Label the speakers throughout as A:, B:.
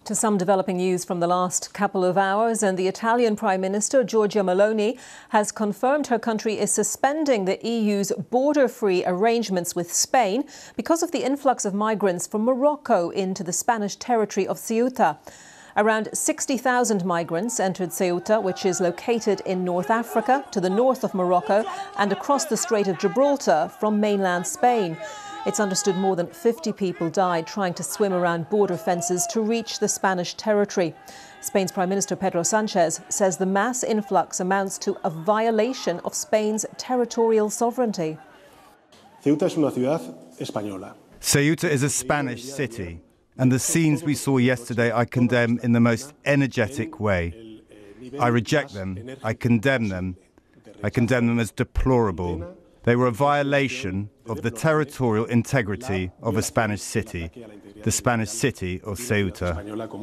A: To some developing news from the last couple of hours, and the Italian Prime Minister Giorgia Meloni has confirmed her country is suspending the EU's border-free arrangements with Spain because of the influx of migrants from Morocco into the Spanish territory of Ceuta. Around 60,000 migrants entered Ceuta, which is located in North Africa, to the north of Morocco and across the Strait of Gibraltar from mainland Spain. It's understood more than 50 people died trying to swim around border fences to reach the Spanish territory. Spain's Prime Minister Pedro Sanchez says the mass influx amounts to a violation of Spain's territorial sovereignty.
B: Ceuta es una ciudad española.
C: Ceuta is a Spanish city, and the scenes we saw yesterday I condemn in the most energetic way. I reject them, I condemn them as deplorable. They were a violation of the territorial integrity of a Spanish city, the Spanish city of Ceuta.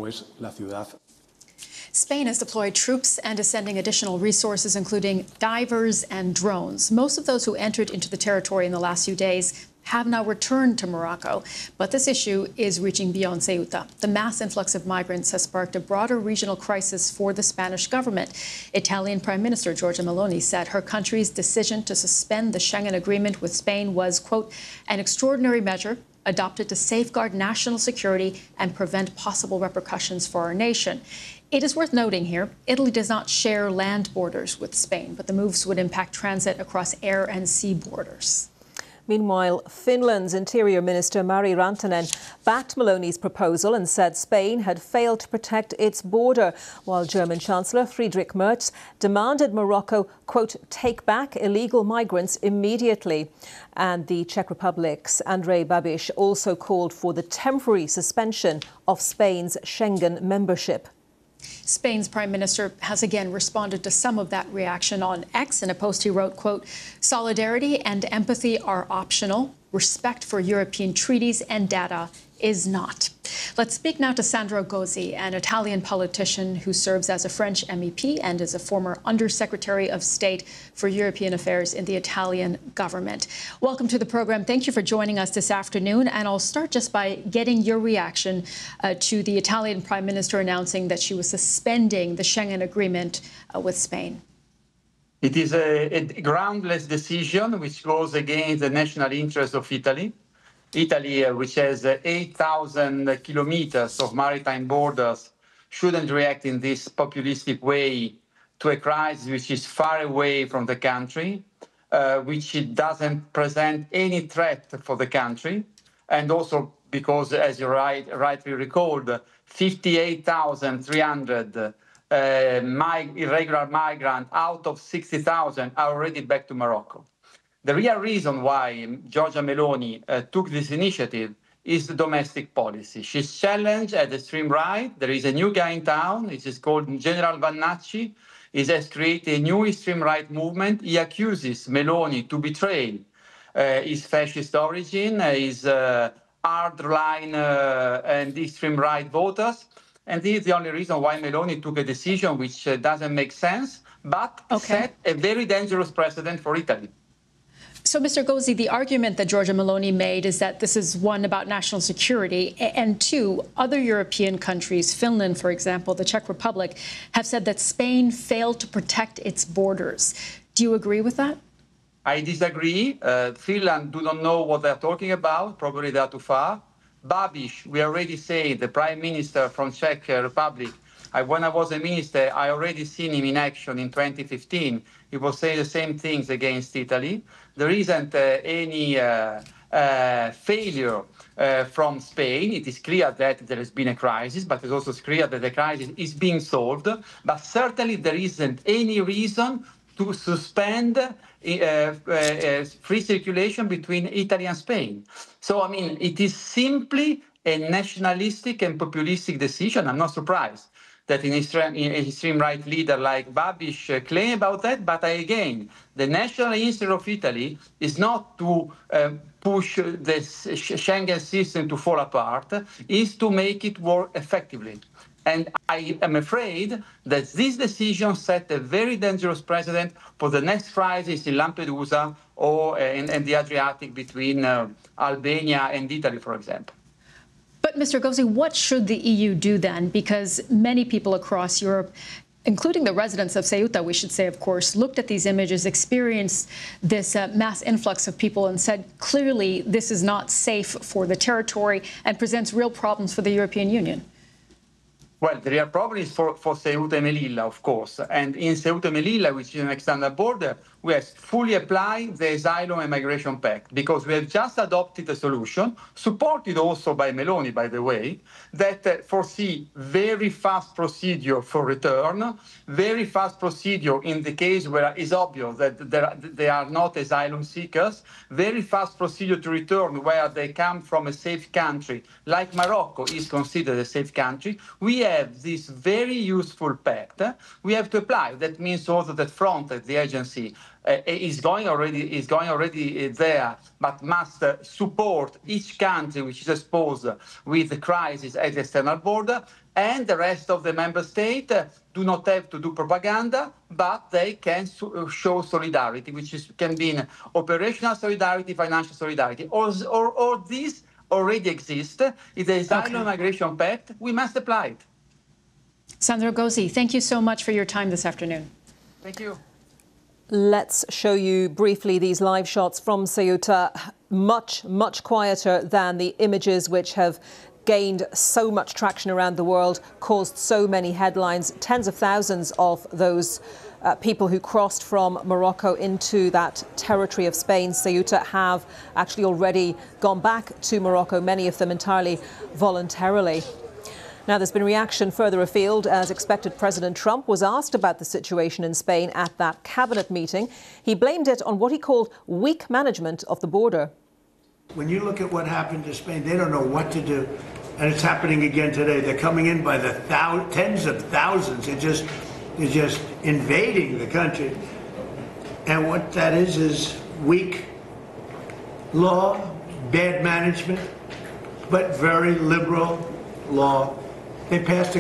D: Spain has deployed troops and is sending additional resources, including divers and drones. Most of those who entered into the territory in the last few days have now returned to Morocco, but this issue is reaching beyond Ceuta. The mass influx of migrants has sparked a broader regional crisis for the Spanish government. Italian Prime Minister Giorgia Meloni said her country's decision to suspend the Schengen Agreement with Spain was, quote, an extraordinary measure adopted to safeguard national security and prevent possible repercussions for our nation. It is worth noting here, Italy does not share land borders with Spain, but the moves would impact transit across air and sea borders.
A: Meanwhile, Finland's Interior Minister Mari Rantanen backed Meloni's proposal and said Spain had failed to protect its border, while German Chancellor Friedrich Merz demanded Morocco, quote, take back illegal migrants immediately. And the Czech Republic's Andrej Babiš also called for the temporary suspension of Spain's Schengen membership.
D: Spain's prime minister has again responded to some of that reaction on X. In a post he wrote, quote, solidarity and empathy are optional. Respect for European treaties and data is not. Let's speak now to Sandro Gozzi, an Italian politician who serves as a French MEP and is a former Undersecretary of State for European Affairs in the Italian government. Welcome to the program. Thank you for joining us this afternoon. And I'll start just by getting your reaction to the Italian Prime Minister announcing that she was suspending the Schengen Agreement with Spain.
E: It is a groundless decision which goes against the national interest of Italy. Italy, which has 8,000 kilometers of maritime borders, shouldn't react in this populistic way to a crisis which is far away from the country, which it doesn't present any threat for the country, and also because, as you rightly recalled, 58,300 irregular migrants out of 60,000 are already back to Morocco. The real reason why Giorgia Meloni took this initiative is the domestic policy. She's challenged at the extreme right. There is a new guy in town. It is called General Vannacci. He has created a new extreme right movement. He accuses Meloni to betray his fascist origin, his hardline and extreme right voters. And this is the only reason why Meloni took a decision which doesn't make sense, but set a very dangerous precedent for Italy.
D: So, Mr. Gozzi, the argument that Giorgia Meloni made is that this is, one, about national security, and two, other European countries, Finland, for example, the Czech Republic, have said that Spain failed to protect its borders. Do you agree with that?
E: I disagree. Finland do not know what they're talking about. Probably they're too far. Babiš, we already say, the Prime Minister from Czech Republic, when I was a minister, I already seen him in action in 2015. He was saying the same things against Italy. There isn't any failure from Spain. It is clear that there has been a crisis, but it's also clear that the crisis is being solved. But certainly there isn't any reason to suspend free circulation between Italy and Spain. So, I mean, it is simply a nationalistic and populistic decision. I'm not surprised that an extreme right leader like Babiš claim about that. But again, the national interest of Italy is not to push the Schengen system to fall apart, is to make it work effectively. And I am afraid that this decision set a very dangerous precedent for the next crisis in Lampedusa or in the Adriatic between Albania and Italy, for example.
D: But, Mr. Gozzi, what should the EU do then? Because many people across Europe, including the residents of Ceuta, we should say, of course, looked at these images, experienced this mass influx of people and said, clearly, this is not safe for the territory and presents real problems for the European Union.
E: Well, the real problem is for Ceuta and Melilla, of course. And in Ceuta and Melilla, which is an external border, we have fully applied the Asylum and Migration Pact because we have just adopted a solution, supported also by Meloni, by the way, that foresee very fast procedure for return, very fast procedure in the case where it is obvious that they are not asylum seekers, very fast procedure to return where they come from a safe country, like Morocco is considered a safe country. We have this very useful pact. We have to apply. That means also that Frontex, the agency, is going already there, but must support each country which is exposed with the crisis at the external border, and the rest of the member states do not have to do propaganda, but they can show solidarity, which can be operational solidarity, financial solidarity, or this already exists. It's the Asylum and Migration Pact. We must apply it.
D: Sandro Gozzi, thank you so much for your time this afternoon.
E: Thank you.
A: Let's show you briefly these live shots from Ceuta. Much quieter than the images which have gained so much traction around the world, caused so many headlines. Tens of thousands of those people who crossed from Morocco into that territory of Spain, Ceuta, have actually already gone back to Morocco, many of them entirely voluntarily. Now, there's been reaction further afield. As expected, President Trump was asked about the situation in Spain at that cabinet meeting. He blamed it on what he called weak management of the border.
F: When you look at what happened to Spain, they don't know what to do. And it's happening again today. They're coming in by the tens of thousands. They're just invading the country. And what that is weak law, bad management, but very liberal law. They passed a